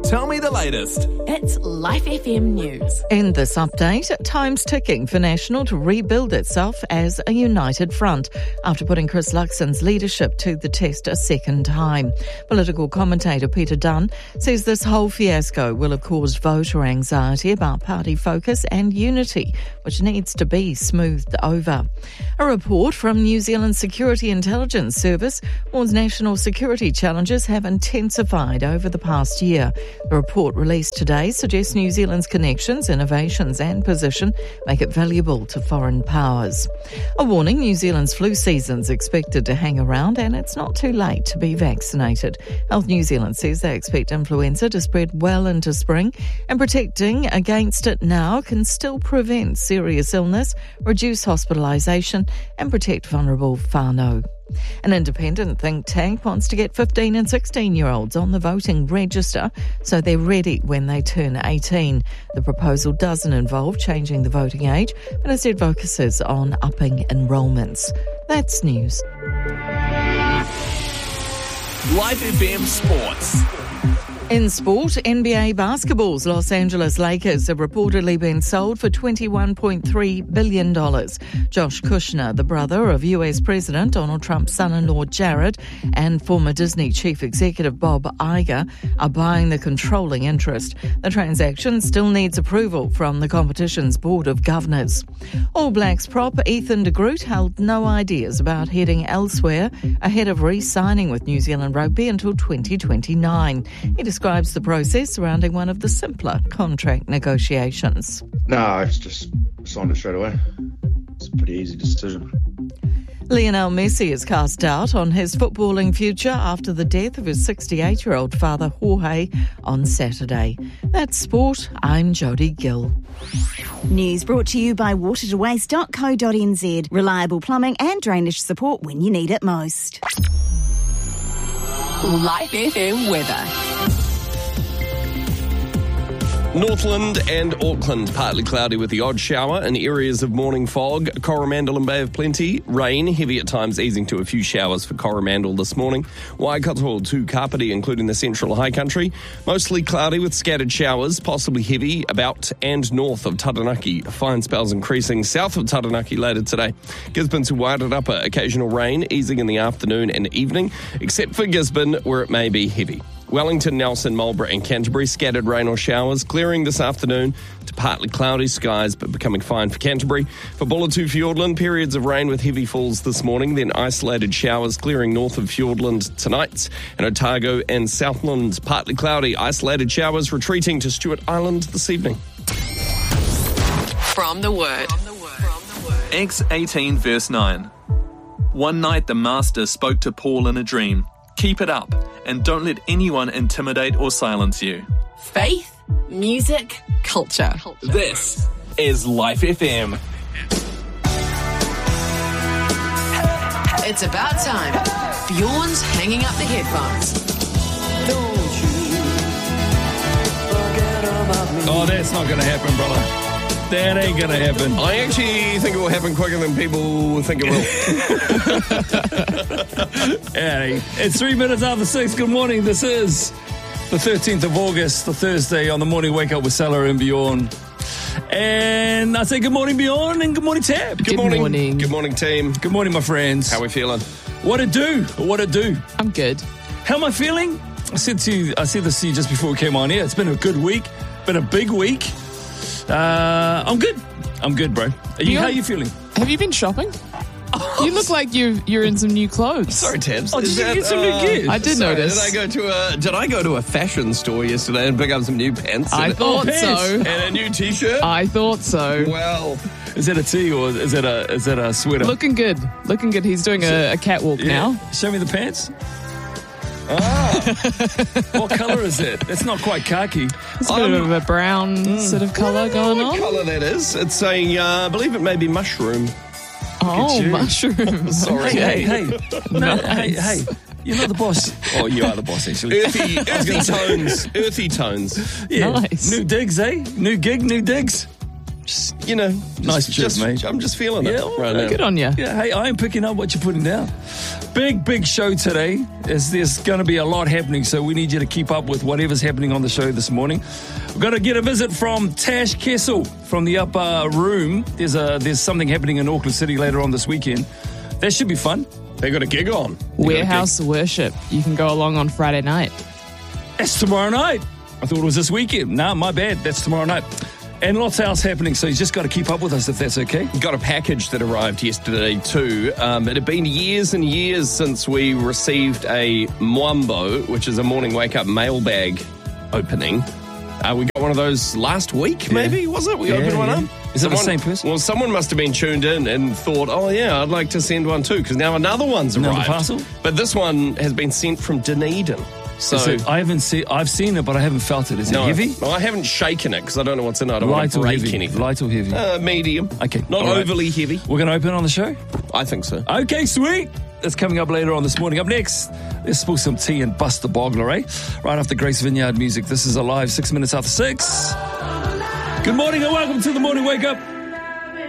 Tell me the latest. It's Life FM News. In this update, time's ticking for National to rebuild itself as a united front after putting Chris Luxon's leadership to the test a second time. Political commentator Peter Dunn says this whole fiasco will have caused voter anxiety about party focus and unity, which needs to be smoothed over. A report from New Zealand's Security Intelligence Service warns national security challenges have intensified over the past year. The report released today suggests New Zealand's connections, innovations and position make it valuable to foreign powers. A warning: New Zealand's flu season's expected to hang around and it's not too late to be vaccinated. Health New Zealand says they expect influenza to spread well into spring, and protecting against it now can still prevent serious illness, reduce hospitalisation and protect vulnerable whānau. An independent think tank wants to get 15 and 16-year-olds on the voting register so they're ready when they turn 18. The proposal doesn't involve changing the voting age, but instead focuses on upping enrolments. That's news. Life FM Sports. In sport, NBA basketball's Los Angeles Lakers have reportedly been sold for $21.3 billion. Josh Kushner, the brother of US President Donald Trump's son-in-law Jared, and former Disney chief executive Bob Iger, are buying the controlling interest. The transaction still needs approval from the competition's board of governors. All Blacks prop Ethan de Groot held no ideas about heading elsewhere ahead of re-signing with New Zealand Rugby until 2029. He describes the process surrounding one of the simpler contract negotiations. No, it's just signed it straight away. It's a pretty easy decision. Lionel Messi is cast doubt on his footballing future after the death of his 68-year-old father Jorge on Saturday. That's sport. I'm Jodie Gill. News brought to you by watertowaste.co.nz. Reliable plumbing and drainage support when you need it most. Life FM weather. Northland and Auckland, partly cloudy with the odd shower and areas of morning fog. Coromandel and Bay of Plenty, rain, heavy at times, easing to a few showers for Coromandel this morning. Waikato to Kapiti, including the central high country. Mostly cloudy with scattered showers, possibly heavy about and north of Taranaki. Fine spells increasing south of Taranaki later today. Gisborne to Wairarapa, occasional rain, easing in the afternoon and evening, except for Gisborne, where it may be heavy. Wellington, Nelson, Marlborough and Canterbury, scattered rain or showers, clearing this afternoon to partly cloudy skies, but becoming fine for Canterbury. For Bulletu Fiordland, periods of rain with heavy falls this morning, then isolated showers clearing north of Fiordland tonight. And Otago and Southland, partly cloudy, isolated showers retreating to Stewart Island this evening. From the Word. Acts 18 verse 9. One night the Master spoke to Paul in a dream. Keep it up, and don't let anyone intimidate or silence you. Faith, music, culture. This is Life FM. It's about time. Bjorn's hanging up the headphones. Oh, that's not going to happen, brother. That ain't going to happen. I actually think it will happen quicker than people think it will. Hey, it's 3 minutes after 6. Good morning. This is the 13th of August, the Thursday on the morning wake up with Salah and Bjorn. And I say good morning, Bjorn, and good morning, Tab. Good morning. Good morning, team. Good morning, my friends. How are we feeling? What it do? What it do? I'm good. How am I feeling? I said this to you just before we came on here. It's been a good week. Been a big week. I'm good. I'm good, bro. How are you feeling? Have you been shopping? You look like you're in some new clothes. Sorry, Tabs. Oh, did you get some new gear? I did notice. Did I go to a fashion store yesterday and pick up some new pants? I thought so. And a new t-shirt? I thought so. Well, is that a tee or is that a sweater? Looking good. Looking good. He's doing a catwalk now. Show me the pants. What colour is it? It's not quite khaki. It's a bit of a brown sort of colour going on. What colour that is? It's I believe it may be mushroom. Oh, mushroom. Sorry. Hey. No, hey. You're not the boss. Oh, you are the boss, actually. Earthy tones. Yeah. Nice. New digs, eh? New gig, new digs. Just, you know, Nice chip, mate. I'm just feeling it right now. Good on you. Yeah, hey, I am picking up what you're putting down. Big show today. There's going to be a lot happening, so we need you to keep up with whatever's happening on the show this morning. We're going to get a visit from Tash Kessel from the upper room. There's something happening in Auckland City later on this weekend. That should be fun. They got a gig on. Warehouse Worship. You can go along on Friday night. That's tomorrow night. I thought it was this weekend. No, my bad. That's tomorrow night. And lots else happening, so you just got to keep up with us if that's okay. Got a package that arrived yesterday too. It had been years and years since we received a Mwambo, which is a morning wake-up mailbag opening. We got one of those last week, maybe, was it? We opened one up. Is it the same person? Well, someone must have been tuned in and thought, oh, yeah, I'd like to send one too, because now another one's arrived. Another parcel? But this one has been sent from Dunedin. So I've seen it, but I haven't felt it. Is it heavy? Well, I haven't shaken it because I don't know what's in it. I don't want Light to or break heavy? anything. Light or heavy? Medium. Okay. Not All right. overly heavy. We're going to open on the show? I think so. Okay, sweet. That's coming up later on this morning. Up next, let's spill some tea and bust the boggler, eh? Right after Grace Vineyard music. This is Alive, 6 minutes after 6. Good morning and welcome to the Morning Wake Up.